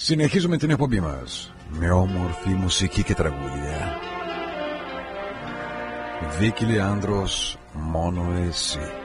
Συνεχίζουμε την εκπομπή μας με όμορφη μουσική και τραγούδια. Βίκη Λεάνδρος, μόνο εσύ.